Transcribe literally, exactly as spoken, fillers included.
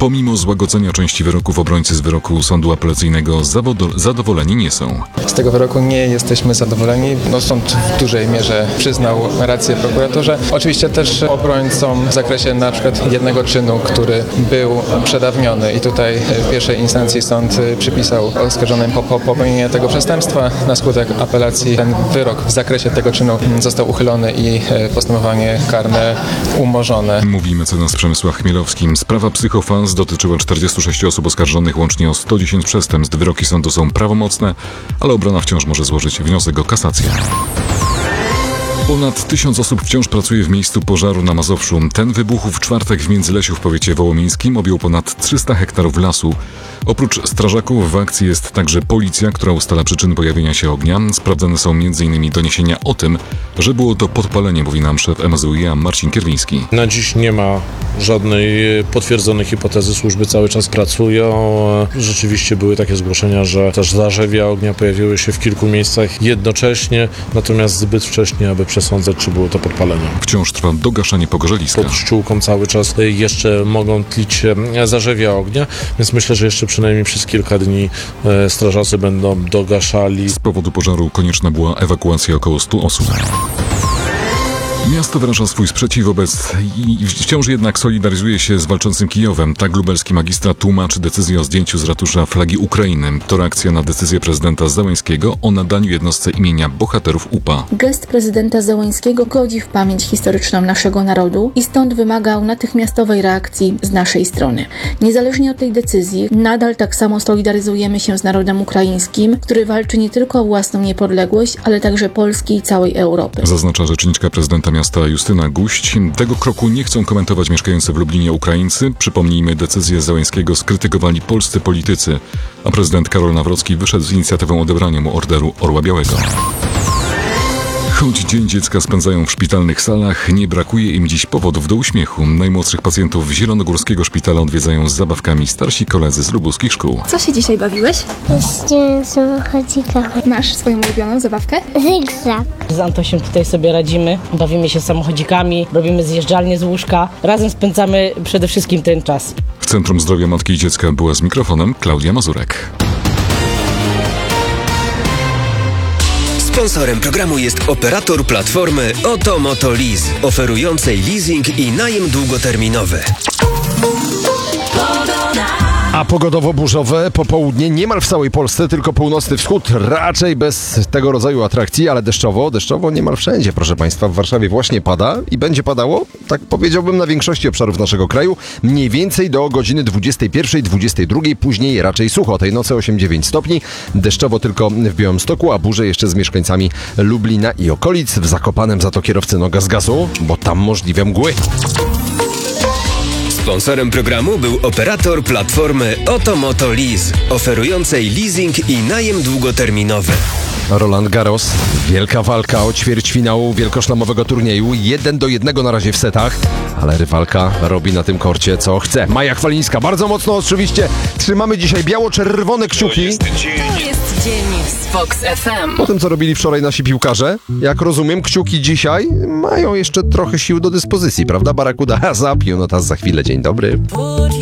Pomimo złagodzenia części wyroków obrońcy z wyroku sądu apelacyjnego zawodo- zadowoleni nie są. Z tego wyroku nie jesteśmy zadowoleni. No, sąd w dużej mierze przyznał rację prokuratorze. Oczywiście też obrońcom w zakresie na przykład jednego czynu, który był przedawniony i tutaj w pierwszej instancji sąd przypisał oskarżonym po, po popełnieniu tego przestępstwa. Na skutek apelacji ten wyrok w zakresie tego czynu został uchylony i postępowanie karne umorzone. Mówi mecenas Przemysław Chmielowski. Sprawa psychofaz dotyczyła czterdziestu sześciu osób oskarżonych łącznie o sto dziesięć przestępstw. Wyroki sądu są prawomocne, ale obrona wciąż może złożyć wniosek o kasację. Ponad tysiąc osób wciąż pracuje w miejscu pożaru na Mazowszu. Ten wybuchł w czwartek w Międzylesiu w powiecie wołomińskim, objął ponad trzysta hektarów lasu. Oprócz strażaków w akcji jest także policja, która ustala przyczyny pojawienia się ognia. Sprawdzane są między innymi doniesienia o tym, że było to podpalenie, mówi nam szef M S W i A Marcin Kierwiński. Na dziś nie ma żadnej potwierdzonej hipotezy, służby cały czas pracują. Rzeczywiście były takie zgłoszenia, że też zarzewia ognia pojawiły się w kilku miejscach jednocześnie, natomiast zbyt wcześnie, aby przesądzać, czy było to podpalenie. Wciąż trwa dogaszanie pogorzeliska. Pod ściółką cały czas jeszcze mogą tlić się zarzewia ognia, więc myślę, że jeszcze przynajmniej przez kilka dni strażacy będą dogaszali. Z powodu pożaru konieczna była ewakuacja około stu osób. Miasto wyraża swój sprzeciw wobec i wciąż jednak solidaryzuje się z walczącym Kijowem. Tak lubelski magistrat tłumaczy decyzję o zdjęciu z ratusza flagi Ukrainy. To reakcja na decyzję prezydenta Zełenskiego o nadaniu jednostce imienia bohaterów U P A. Gest prezydenta Zełenskiego godzi w pamięć historyczną naszego narodu i stąd wymagał natychmiastowej reakcji z naszej strony. Niezależnie od tej decyzji, nadal tak samo solidaryzujemy się z narodem ukraińskim, który walczy nie tylko o własną niepodległość, ale także Polski i całej Europy. Zaznacza rzeczniczka prezydenta miasta Justyna Guść. Tego kroku nie chcą komentować mieszkający w Lublinie Ukraińcy. Przypomnijmy, decyzję Zełenskiego skrytykowali polscy politycy, a prezydent Karol Nawrocki wyszedł z inicjatywą odebrania mu Orderu Orła Białego. Choć Dzień Dziecka spędzają w szpitalnych salach, nie brakuje im dziś powodów do uśmiechu. Najmłodszych pacjentów Zielonogórskiego Szpitala odwiedzają z zabawkami starsi koledzy z lubuskich szkół. Co się dzisiaj bawiłeś? Jeździłem samochodzikami. Masz swoją ulubioną zabawkę? Zygzak. Z Antosiem tutaj sobie radzimy, bawimy się samochodzikami, robimy zjeżdżalnie z łóżka. Razem spędzamy przede wszystkim ten czas. W Centrum Zdrowia Matki i Dziecka była z mikrofonem Klaudia Mazurek. Sponsorem programu jest operator platformy Oto Moto Lease, oferującej leasing i najem długoterminowy. A pogodowo-burzowe popołudnie niemal w całej Polsce, tylko północny wschód raczej bez tego rodzaju atrakcji, ale deszczowo, deszczowo niemal wszędzie, proszę Państwa. W Warszawie właśnie pada i będzie padało, tak powiedziałbym, na większości obszarów naszego kraju, mniej więcej do godziny dwudziestej pierwszej, dwudziestej drugiej, później raczej sucho. Tej nocy osiem dziewięć stopni, deszczowo tylko w Białymstoku, a burze jeszcze z mieszkańcami Lublina i okolic. W Zakopanem za to kierowcy noga z gazu, bo tam możliwe mgły. Sponsorem programu był operator platformy Oto Moto Lease, oferującej leasing i najem długoterminowy. Roland Garros, wielka walka o ćwierćfinału wielkoszlemowego turnieju, jeden do jednego na razie w setach, ale rywalka robi na tym korcie co chce. Maja Chwalińska, bardzo mocno oczywiście trzymamy dzisiaj biało-czerwone kciuki. To jest dzień, to jest dzień z Fox F M. Po tym, co robili wczoraj nasi piłkarze, jak rozumiem, kciuki dzisiaj mają jeszcze trochę sił do dyspozycji, prawda? Barakuda Haza, Pionotas za chwilę, dzień dobry.